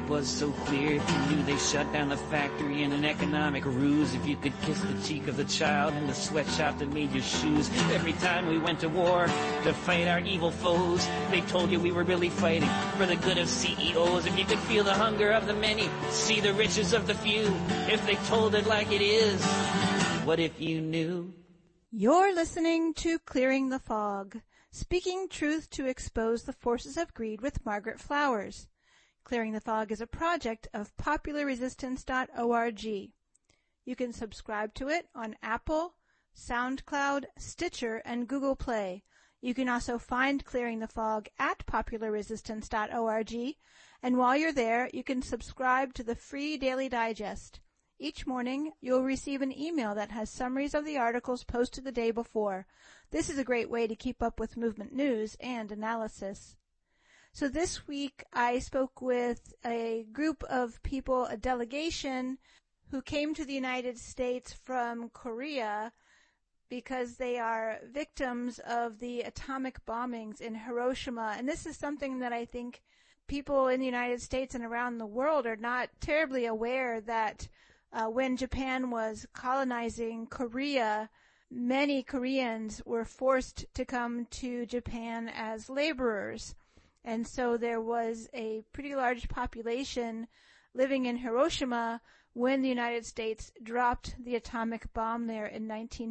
was so clear. If you knew they shut down the factory in an economic ruse, if you could kiss the cheek of the child in the sweatshop that made your shoes. Every time we went to war to fight our evil foes, they told you we were really fighting for the good of CEOs. If you could feel the hunger of the many, see the riches of the few, if they told it like it is, what if you knew? You're listening to Clearing the Fog, speaking truth to expose the forces of greed with Margaret Flowers. Clearing the Fog is a project of popularresistance.org. You can subscribe to it on Apple, SoundCloud, Stitcher, and Google Play. You can also find Clearing the Fog at popularresistance.org, and while you're there, you can subscribe to the free Daily Digest. Each morning, you'll receive an email that has summaries of the articles posted the day before. This is a great way to keep up with movement news and analysis. So this week, I spoke with a group of people, a delegation, who came to the United States from Korea because they are victims of the atomic bombings in Hiroshima. And this is something that I think people in the United States and around the world are not terribly aware that when Japan was colonizing Korea, many Koreans were forced to come to Japan as laborers. And so there was a pretty large population living in Hiroshima when the United States dropped the atomic bomb there in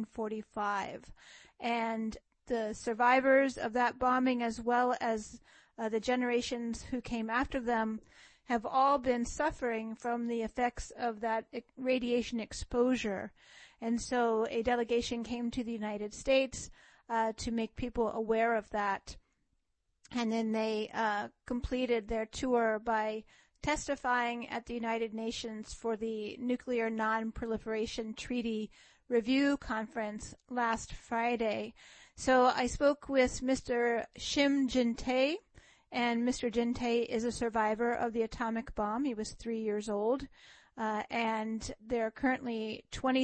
1945. And the survivors of that bombing, as well as the generations who came after them, have all been suffering from the effects of that radiation exposure. And so a delegation came to the United States to make people aware of that. And then they completed their tour by testifying at the United Nations for the Nuclear Non-Proliferation Treaty Review Conference last Friday. So I spoke with Mr. Shim Jin-tae, and Mr. Jin-tae is a survivor of the atomic bomb. He was 3 years old. And there are currently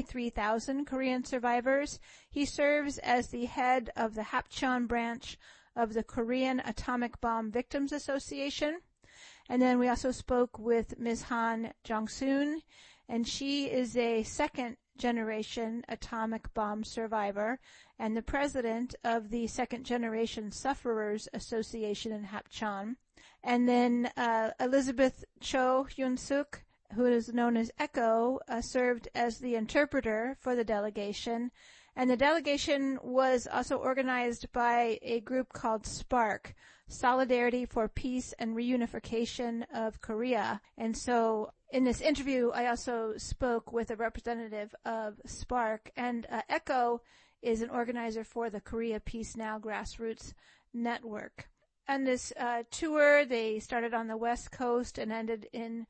23,000 Korean survivors. He serves as the head of the Hapcheon branch of the Korean Atomic Bomb Victims Association. And then we also spoke with Ms. Han Jong-soon, and she is a second-generation atomic bomb survivor and the president of the Second Generation Sufferers Association in Hapcheon. And then Elizabeth Cho Hyun-suk, who is known as Echo, served as the interpreter for the delegation. And the delegation was also organized by a group called SPARC, Solidarity for Peace and Reunification of Korea. And so in this interview, I also spoke with a representative of SPARC. And ECHO is an organizer for the Korea Peace Now Grassroots Network. On this tour, they started on the West Coast and ended in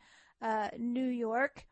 New York.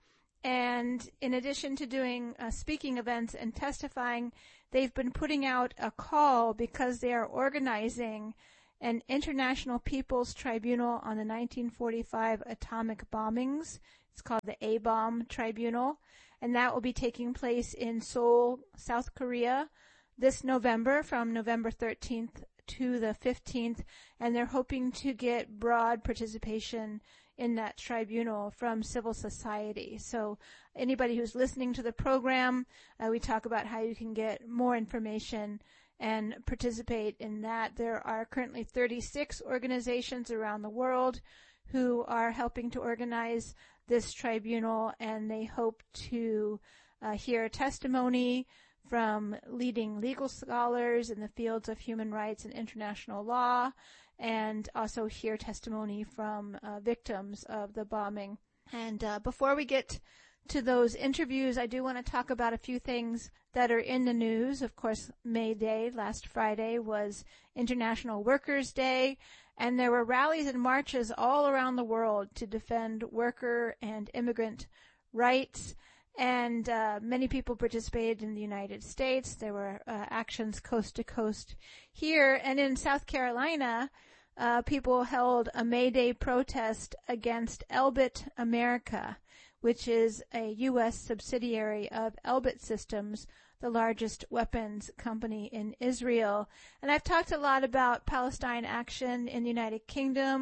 And in addition to doing speaking events and testifying, they've been putting out a call because they are organizing an International People's Tribunal on the 1945 atomic bombings. It's called the A-Bomb Tribunal, and that will be taking place in Seoul, South Korea, this November, from November 13th to the 15th, and they're hoping to get broad participation in that tribunal from civil society. So anybody who's listening to the program, we talk about how you can get more information and participate in that. There are currently 36 organizations around the world who are helping to organize this tribunal, and they hope to hear testimony from leading legal scholars in the fields of human rights and international law, and also hear testimony from victims of the bombing. And before we get to those interviews, I do want to talk about a few things that are in the news. Of course, May Day, last Friday, was International Workers' Day, and there were rallies and marches all around the world to defend worker and immigrant rights. And many people participated in the United States. There were actions coast to coast here. And in South Carolina, people held a May Day protest against Elbit America, which is a U.S. subsidiary of Elbit Systems, the largest weapons company in Israel. And I've talked a lot about Palestine Action in the United Kingdom,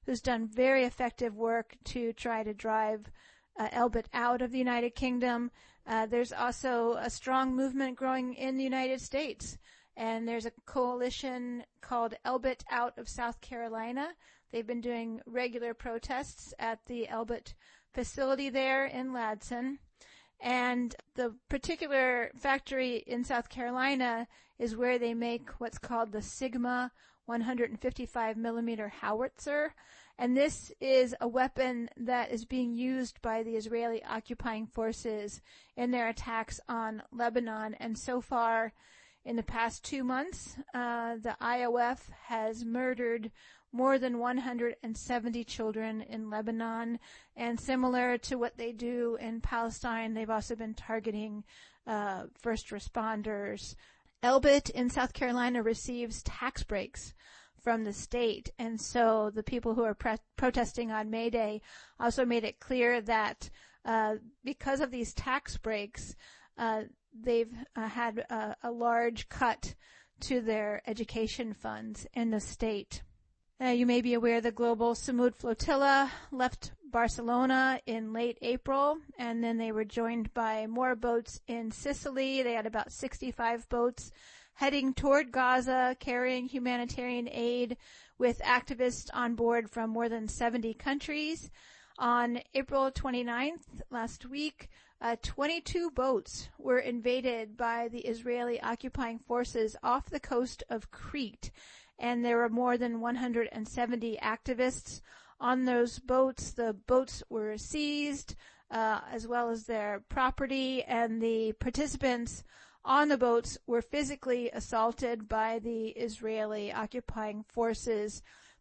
who's done very effective work to try to drive Elbit out of the United Kingdom. There's also a strong movement growing in the United States, and there's a coalition called Elbit Out of South Carolina. They've been doing regular protests at the Elbit facility there in Ladson. And the particular factory in South Carolina is where they make what's called the Sigma 155 millimeter howitzer. And this is a weapon that is being used by the Israeli occupying forces in their attacks on Lebanon. And so far, in the past 2 months, the IOF has murdered more than 170 children in Lebanon. And similar to what they do in Palestine, they've also been targeting first responders. Elbit in South Carolina receives tax breaks from the state, and so the people who are protesting on May Day also made it clear that because of these tax breaks, they've had a large cut to their education funds in the state. You may be aware the global Samud flotilla left Barcelona in late April, and then they were joined by more boats in Sicily. They had about 65 boats heading toward Gaza, carrying humanitarian aid with activists on board from more than 70 countries. On April 29th, last week, 22 boats were invaded by the Israeli occupying forces off the coast of Crete, and there were more than 170 activists on those boats. The boats were seized, as well as their property, and the participants on the boats were physically assaulted by the Israeli occupying forces.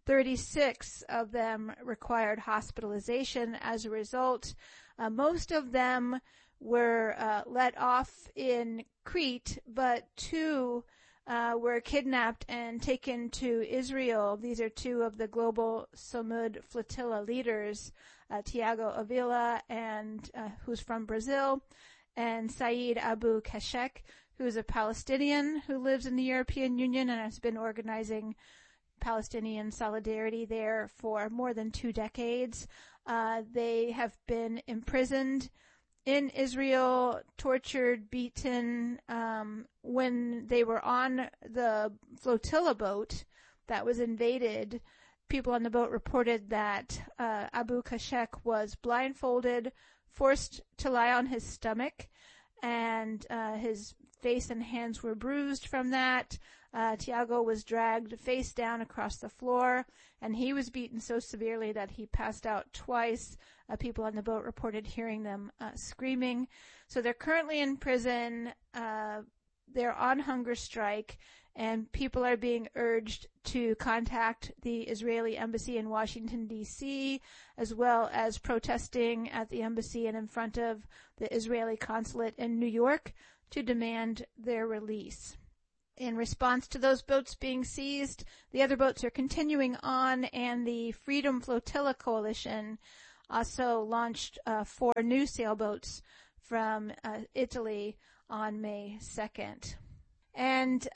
36 of them required hospitalization as a result. Most of them were let off in Crete, but 2 were kidnapped and taken to Israel. These are 2 of the global Samud flotilla leaders, Tiago Avila, and who's from Brazil, and Saeed Abu Kashek, who's a Palestinian who lives in the European Union and has been organizing Palestinian solidarity there for more than 2 decades. They have been imprisoned in Israel, tortured, beaten. When they were on the flotilla boat that was invaded, people on the boat reported that Abu Kashek was blindfolded, forced to lie on his stomach, and his face and hands were bruised from that. Tiago was dragged face down across the floor, and he was beaten so severely that he passed out twice. People on the boat reported hearing them screaming. So they're currently in prison. They're on hunger strike, and people are being urged to contact the Israeli embassy in Washington, D.C., as well as protesting at the embassy and in front of the Israeli consulate in New York to demand their release. In response to those boats being seized, the other boats are continuing on, and the Freedom Flotilla Coalition also launched 4 new sailboats from Italy on May 2nd. And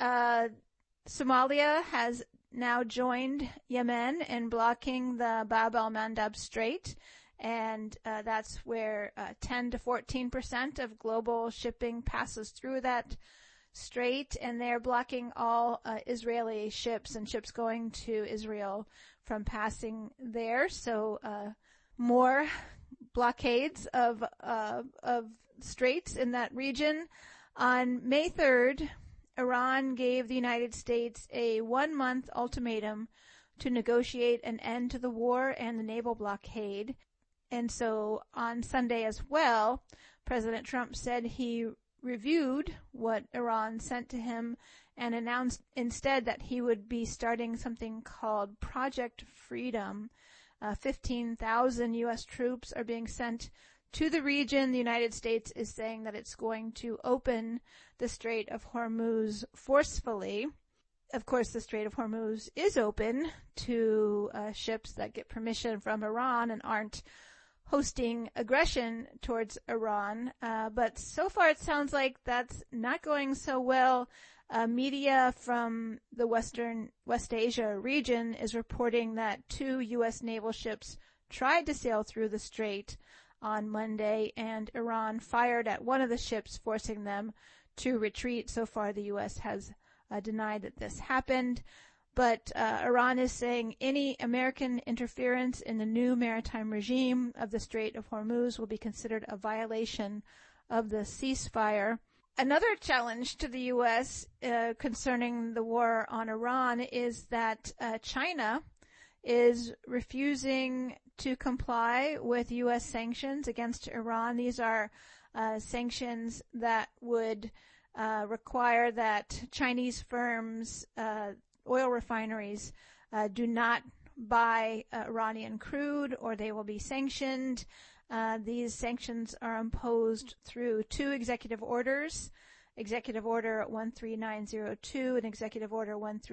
Somalia has now joined Yemen in blocking the Bab el-Mandab Strait, and that's where 10 to 14% of global shipping passes through that strait, and they're blocking all Israeli ships and ships going to Israel from passing there. So more blockades of straits in that region. On May 3rd, Iran gave the United States a 1-month ultimatum to negotiate an end to the war and the naval blockade. And so on Sunday as well, President Trump said he reviewed what Iran sent to him and announced instead that he would be starting something called Project Freedom. 15,000 U.S. troops are being sent to the region. The United States is saying that it's going to open the Strait of Hormuz forcefully. Of course, the Strait of Hormuz is open to ships that get permission from Iran and aren't hosting aggression towards Iran. But so far it sounds like that's not going so well. Media from the West Asia region is reporting that 2 U.S. naval ships tried to sail through the strait on Monday, and Iran fired at one of the ships, forcing them to retreat. So far, the U.S. has denied that this happened. But Iran is saying any American interference in the new maritime regime of the Strait of Hormuz will be considered a violation of the ceasefire. Another challenge to the U.S. Concerning the war on Iran is that China is refusing to comply with U.S. sanctions against Iran. These are sanctions that would require that Chinese firms, oil refineries, do not buy Iranian crude, or they will be sanctioned. These sanctions are imposed through 2 executive orders, Executive Order 13902 and Executive Order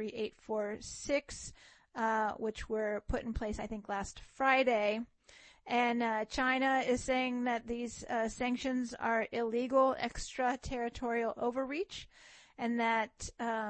13846, which were put in place, I think, last Friday. And China is saying that these sanctions are illegal extraterritorial overreach, and that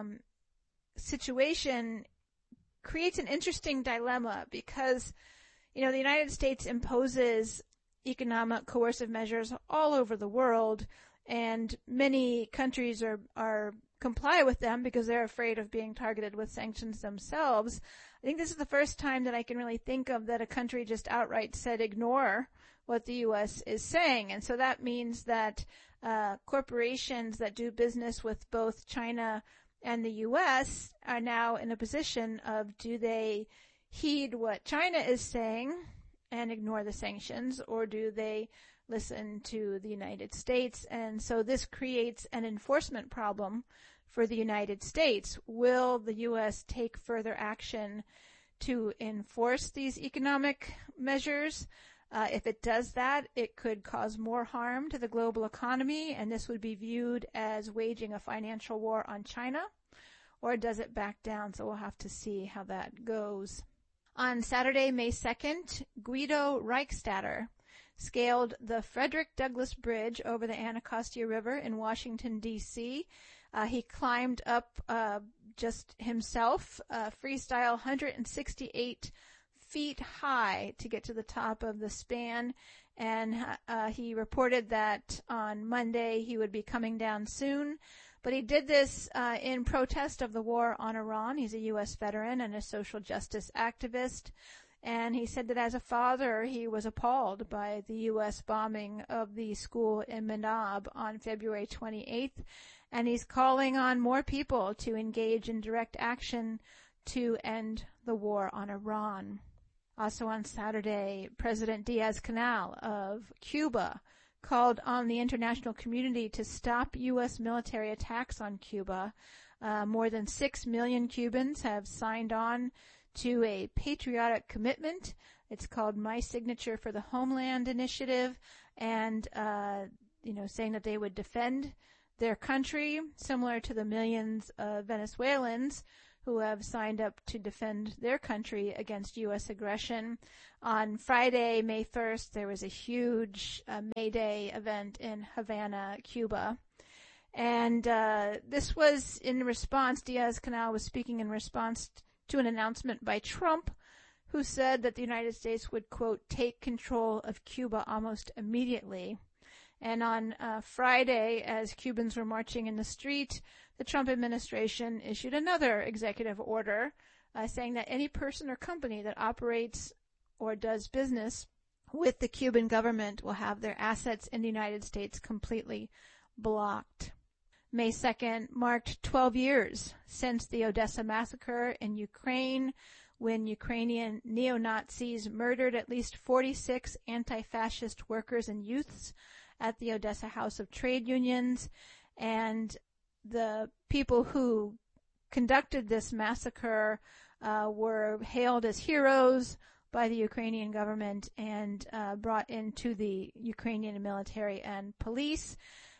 situation creates an interesting dilemma because, the United States imposes economic coercive measures all over the world, and many countries are comply with them because they're afraid of being targeted with sanctions themselves. I think this is the first time that I can really think of that a country just outright said ignore what the U.S. is saying. And so that means that corporations that do business with both China and the U.S. are now in a position of, do they heed what China is saying and ignore the sanctions, or do they listen to the United States? And so this creates an enforcement problem for the United States. Will the U.S. take further action to enforce these economic measures? If it does that, it could cause more harm to the global economy, and this would be viewed as waging a financial war on China. Or does it back down? So we'll have to see how that goes. On Saturday, May 2nd, Guido Reichstatter scaled the Frederick Douglass Bridge over the Anacostia River in Washington, D.C. He climbed up just himself, freestyle 168 feet high to get to the top of the span, and he reported that on Monday he would be coming down soon. But he did this in protest of the war on Iran. He's a U.S. veteran and a social justice activist. And he said that as a father, he was appalled by the U.S. bombing of the school in Manab on February 28th. And he's calling on more people to engage in direct action to end the war on Iran. Also on Saturday, President Diaz-Canel of Cuba called on the international community to stop U.S. military attacks on Cuba. More than 6 million Cubans have signed on to a patriotic commitment. It's called My Signature for the Homeland Initiative, and saying that they would defend their country, similar to the millions of Venezuelans who have signed up to defend their country against U.S. aggression. On Friday, May 1st, there was a huge May Day event in Havana, Cuba. And this was in response, Diaz-Canel was speaking in response to an announcement by Trump, who said that the United States would, quote, take control of Cuba almost immediately. And on Friday, as Cubans were marching in the street, the Trump administration issued another executive order saying that any person or company that operates or does business with the Cuban government will have their assets in the United States completely blocked. May 2nd marked 12 years since the Odessa massacre in Ukraine, when Ukrainian neo-Nazis murdered at least 46 anti-fascist workers and youths at the Odessa House of Trade Unions. And the people who conducted this massacre were hailed as heroes by the Ukrainian government and brought into the Ukrainian military and police.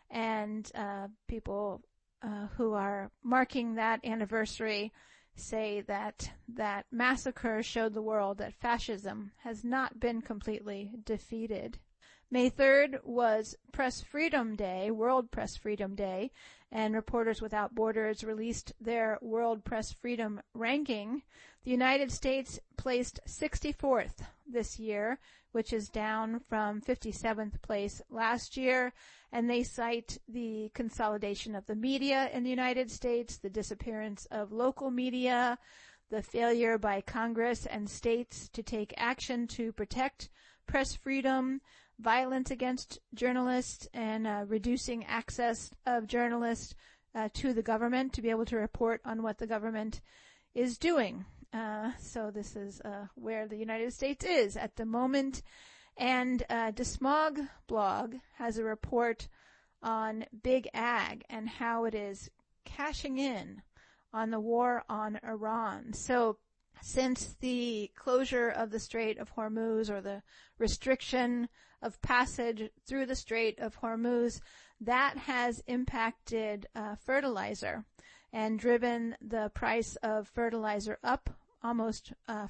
And people who are marking that anniversary say that that massacre showed the world that fascism has not been completely defeated. May 3rd was Press Freedom Day, World Press Freedom Day, and Reporters Without Borders released their World Press Freedom ranking. The United States placed 64th this year, which is down from 57th place last year, and they cite the consolidation of the media in the United States, the disappearance of local media, the failure by Congress and states to take action to protect press freedom, violence against journalists, and reducing access of journalists to the government to be able to report on what the government is doing. So this is where the United States is at the moment. And DeSmog blog has a report on Big Ag and how it is cashing in on the war on Iran. So since the closure of the Strait of Hormuz, or the restriction of passage through the Strait of Hormuz, that has impacted fertilizer and driven the price of fertilizer up almost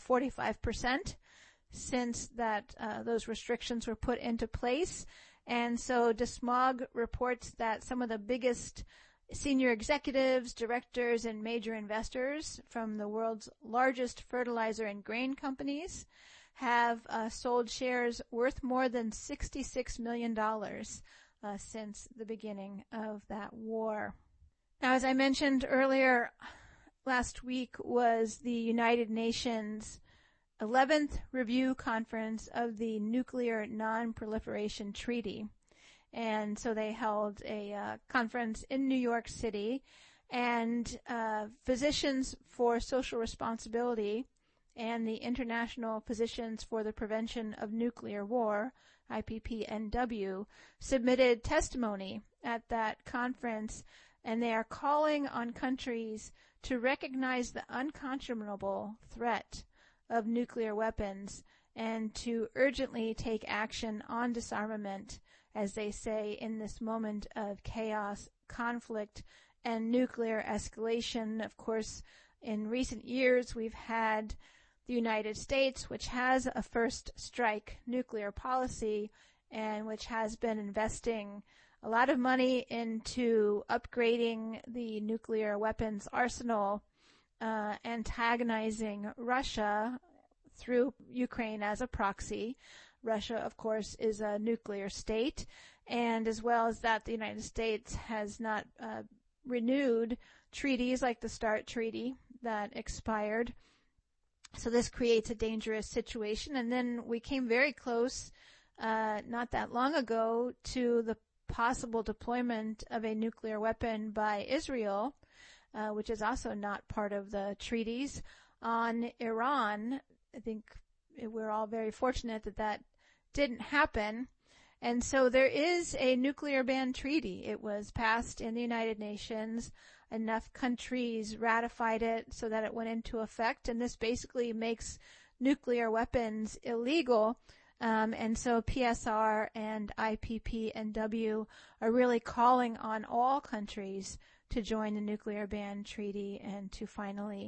45% since that those restrictions were put into place. And so DeSmog reports that some of the biggest senior executives, directors, and major investors from the world's largest fertilizer and grain companies have sold shares worth more than $66 million since the beginning of that war. Now, as I mentioned earlier, last week was the United Nations 11th Review Conference of the Nuclear Non-Proliferation Treaty. And so they held a conference in New York City, and Physicians for Social Responsibility and the International Physicians for the Prevention of Nuclear War, IPPNW, submitted testimony at that conference, and they are calling on countries to recognize the unconscionable threat of nuclear weapons and to urgently take action on disarmament, as they say, in this moment of chaos, conflict, and nuclear escalation. Of course, in recent years, we've had the United States, which has a first strike nuclear policy and which has been investing a lot of money into upgrading the nuclear weapons arsenal, antagonizing Russia through Ukraine as a proxy. Russia, of course, is a nuclear state, and as well as that, the United States has not renewed treaties like the START treaty that expired. So this creates a dangerous situation. And then we came very close, not that long ago, to the possible deployment of a nuclear weapon by Israel, which is also not part of the treaties, on Iran. I think we're all very fortunate that that didn't happen. And so there is a nuclear ban treaty. It was passed in the United Nations. Enough countries ratified it so that it went into effect. And this basically makes nuclear weapons illegal. And so PSR and IPPNW are really calling on all countries to join the nuclear ban treaty and to finally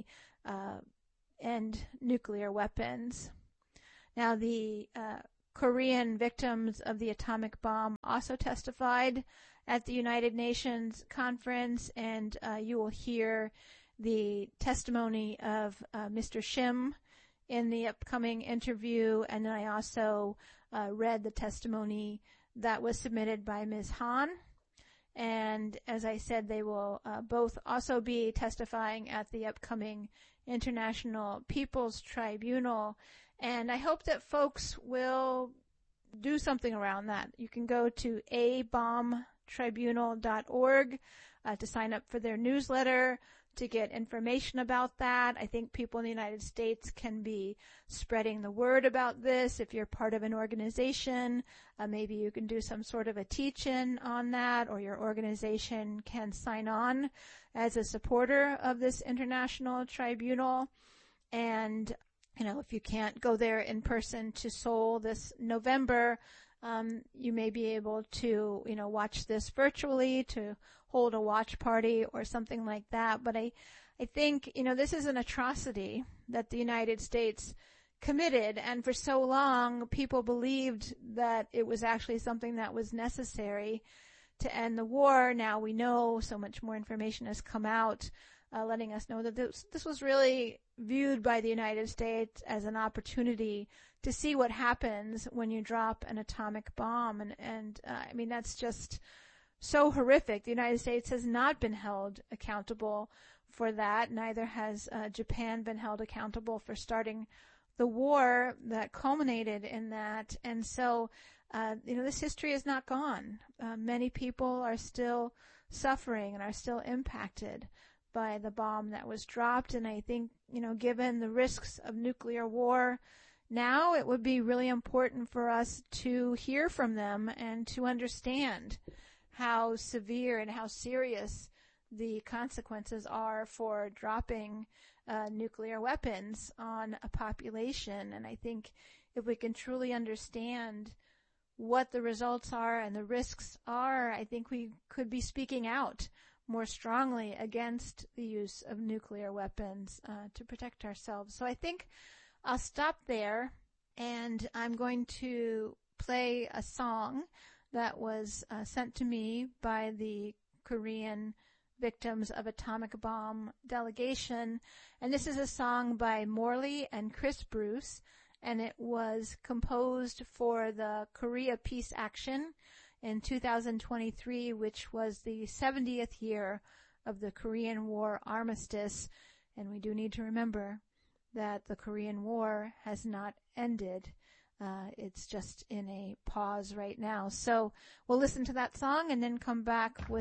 end nuclear weapons. Now, the Korean victims of the atomic bomb also testified at the United Nations conference, and you will hear the testimony of Mr. Shim in the upcoming interview, and then I also read the testimony that was submitted by Ms. Han. And as I said, they will both also be testifying at the upcoming International People's Tribunal. And I hope that folks will do something around that. You can go to abombtribunal.org to sign up for their newsletter, to get information about that. I think people in the United States can be spreading the word about this. If you're part of an organization, maybe you can do some sort of a teach-in on that, or your organization can sign on as a supporter of this international tribunal. And if you can't go there in person to Seoul this November, you may be able to, watch this virtually, to hold a watch party or something like that. But I think, this is an atrocity that the United States committed, and for so long people believed that it was actually something that was necessary to end the war. Now we know so much more information has come out, letting us know that this was really viewed by the United States as an opportunity to see what happens when you drop an atomic bomb. And I mean, that's just so horrific. The United States has not been held accountable for that. Neither has Japan been held accountable for starting the war that culminated in that. And so, this history is not gone. Many people are still suffering and are still impacted by the bomb that was dropped. And I think, given the risks of nuclear war, now it would be really important for us to hear from them and to understand how severe and how serious the consequences are for dropping nuclear weapons on a population. And I think if we can truly understand what the results are and the risks are, I think we could be speaking out more strongly against the use of nuclear weapons to protect ourselves. So I think I'll stop there, and I'm going to play a song that was sent to me by the Korean Victims of Atomic Bomb delegation. And this is a song by Morley and Chris Bruce, and it was composed for the Korea Peace Action in 2023, which was the 70th year of the Korean War armistice. And we do need to remember that the Korean War has not ended. It's just in a pause right now. So we'll listen to that song and then come back with